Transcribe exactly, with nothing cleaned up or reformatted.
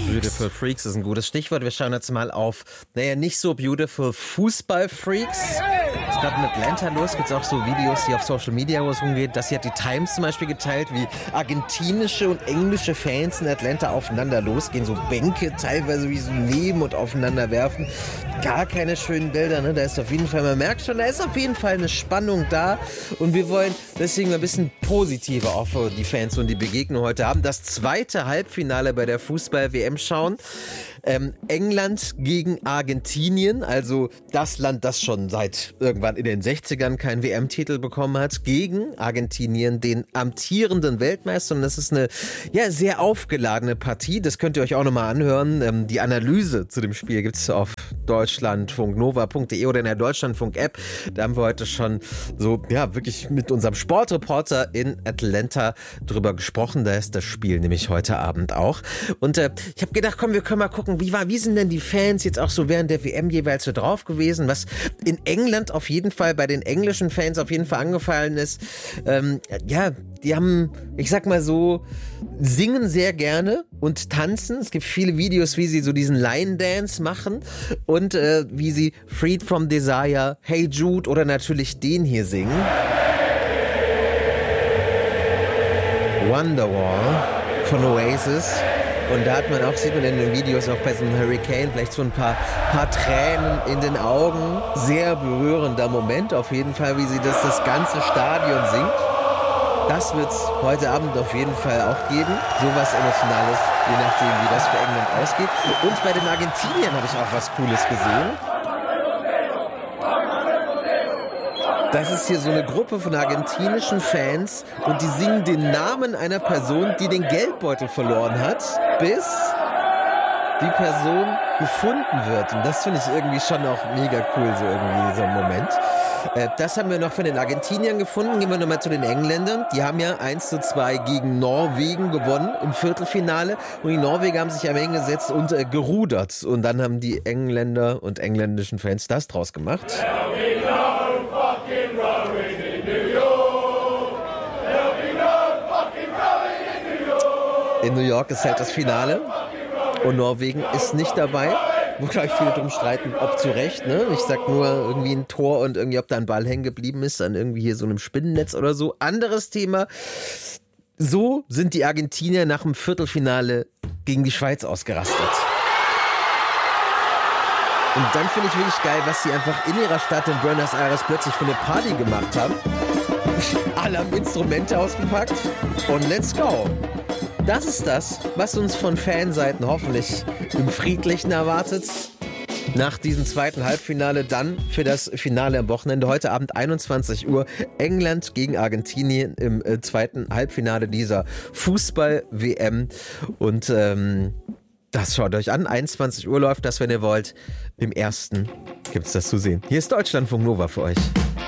Beautiful Freaks ist ein gutes Stichwort. Wir schauen jetzt mal auf, naja, nicht so beautiful Fußball-Freaks. Es ist gerade in Atlanta los, gibt es auch so Videos, die auf Social Media rumgehen. Das hier hat die Times zum Beispiel geteilt, wie argentinische und englische Fans in Atlanta aufeinander losgehen. So Bänke teilweise wie so neben und aufeinander werfen. Gar keine schönen Bilder, ne? Da ist auf jeden Fall, man merkt schon, da ist auf jeden Fall eine Spannung da. Und wir wollen deswegen ein bisschen positiver auch für die Fans und die Begegnung heute haben. Das zweite Halbfinale bei der Fußball-W M schauen. Ähm, England gegen Argentinien, also das Land, das schon seit irgendwann in den sechzigern keinen W M-Titel bekommen hat, gegen Argentinien, den amtierenden Weltmeister. Und das ist eine ja, sehr aufgeladene Partie. Das könnt ihr euch auch nochmal anhören. Ähm, die Analyse zu dem Spiel gibt es auf deutschlandfunk nova punkt de oder in der Deutschlandfunk-App. Da haben wir heute schon so, ja, wirklich mit unserem Sportreporter in Atlanta drüber gesprochen. Da ist das Spiel nämlich heute Abend auch. Und äh, ich habe gedacht, komm, wir können mal gucken, wie war, wie sind denn die Fans jetzt auch so während der W M jeweils so drauf gewesen? Was in England auf jeden Fall bei den englischen Fans auf jeden Fall angefallen ist, ähm, ja, die haben, ich sag mal so, singen sehr gerne und tanzen. Es gibt viele Videos, wie sie so diesen Line-Dance machen und äh, wie sie Freed from Desire, Hey Jude oder natürlich den hier singen. Wonderwall von Oasis. Und da hat man auch, sieht man in den Videos auch bei so einem Hurricane vielleicht so ein paar, paar Tränen in den Augen. Sehr berührender Moment auf jeden Fall, wie sie das, das ganze Stadion singt. Das wird es heute Abend auf jeden Fall auch geben. Sowas Emotionales, je nachdem, wie das für England ausgeht. Und bei den Argentiniern habe ich auch was Cooles gesehen. Das ist hier so eine Gruppe von argentinischen Fans und die singen den Namen einer Person, die den Geldbeutel verloren hat, bis die Person gefunden wird. Und das finde ich irgendwie schon auch mega cool, so irgendwie so ein Moment. Äh, das haben wir noch von den Argentiniern gefunden. Gehen wir nochmal zu den Engländern. Die haben ja eins zu zwei gegen Norwegen gewonnen im Viertelfinale. Und die Norweger haben sich am Ende gesetzt und äh, gerudert. Und dann haben die Engländer und engländischen Fans das draus gemacht. In New York ist halt das Finale und Norwegen ist nicht dabei, wo gleich viele drum streiten, ob zu Recht, ne? Ich sag nur irgendwie ein Tor und irgendwie, ob da ein Ball hängen geblieben ist, an irgendwie hier so einem Spinnennetz oder so. Anderes Thema. So sind die Argentinier nach dem Viertelfinale gegen die Schweiz ausgerastet. Und dann finde ich wirklich geil, was sie einfach in ihrer Stadt in Buenos Aires plötzlich für eine Party gemacht haben. Alle haben Instrumente ausgepackt und let's go. Das ist das, was uns von Fanseiten hoffentlich im Friedlichen erwartet. Nach diesem zweiten Halbfinale dann für das Finale am Wochenende. Heute Abend einundzwanzig Uhr England gegen Argentinien im äh, zweiten Halbfinale dieser Fußball-W M. Und ähm, das schaut euch an. einundzwanzig Uhr läuft das, wenn ihr wollt. Im ersten gibt es das zu sehen. Hier ist Deutschlandfunk Nova für euch.